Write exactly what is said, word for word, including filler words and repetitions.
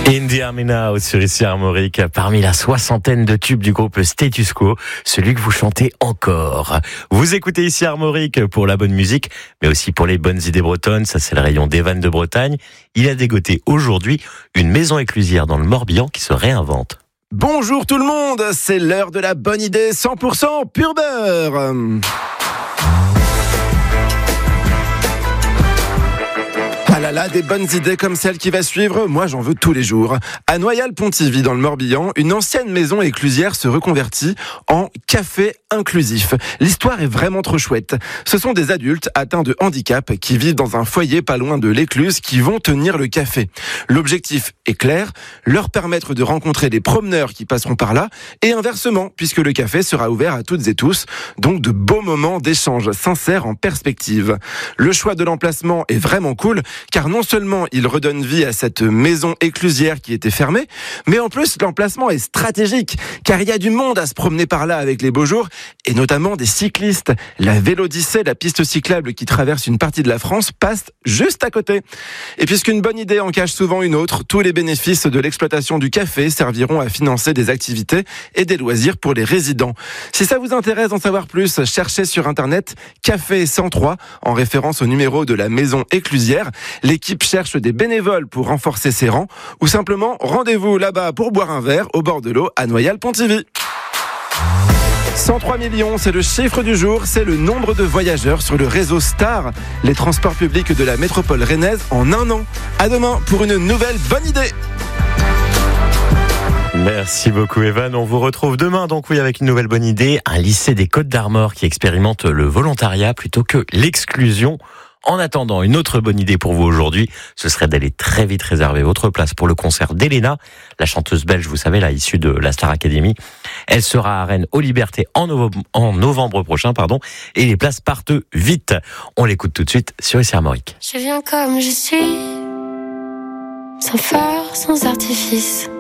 In the Army Now sur ici Armorique, parmi la soixantaine de tubes du groupe Status Quo, celui que vous chantez encore. Vous écoutez ici Armorique pour la bonne musique, mais aussi pour les bonnes idées bretonnes. Ça, c'est le rayon d'Evan de Bretagne. Il a dégoté aujourd'hui une maison éclusière dans le Morbihan qui se réinvente. Bonjour tout le monde, c'est l'heure de la bonne idée cent pour cent pur beurre. Ah là là, des bonnes idées comme celle qui va suivre, moi j'en veux tous les jours. À Noyal-Pontivy, dans le Morbihan, une ancienne maison éclusière se reconvertit en café inclusif. L'histoire est vraiment trop chouette. Ce sont des adultes atteints de handicap qui vivent dans un foyer pas loin de l'écluse qui vont tenir le café. L'objectif est clair, leur permettre de rencontrer des promeneurs qui passeront par là et inversement, puisque le café sera ouvert à toutes et tous, donc de beaux moments d'échange sincères en perspective. Le choix de l'emplacement est vraiment cool, car non seulement il redonne vie à cette maison éclusière qui était fermée, mais en plus l'emplacement est stratégique, car il y a du monde à se promener par là avec les beaux jours, et notamment des cyclistes. La Vélodyssée, la piste cyclable qui traverse une partie de la France, passe juste à côté. Et puisqu'une bonne idée en cache souvent une autre, tous les bénéfices de l'exploitation du café serviront à financer des activités et des loisirs pour les résidents. Si ça vous intéresse d'en savoir plus, cherchez sur internet Café cent trois en référence au numéro de la maison éclusière. L'équipe cherche des bénévoles pour renforcer ses rangs ou simplement rendez-vous là-bas pour boire un verre au bord de l'eau à Noyal-Pontivy. cent trois millions, c'est le chiffre du jour, c'est le nombre de voyageurs sur le réseau Star, les transports publics de la métropole rennaise en un an. À demain pour une nouvelle bonne idée. Merci beaucoup Evan, on vous retrouve demain donc oui avec une nouvelle bonne idée, un lycée des Côtes-d'Armor qui expérimente le volontariat plutôt que l'exclusion. En attendant, une autre bonne idée pour vous aujourd'hui, ce serait d'aller très vite réserver votre place pour le concert d'Elena, la chanteuse belge, vous savez, là, issue de la Star Academy. Elle sera à Rennes aux Libertés en novembre, en novembre prochain, pardon, et les places partent vite. On l'écoute tout de suite sur ici Armorique. Je viens comme je suis, sans phare, sans artifice.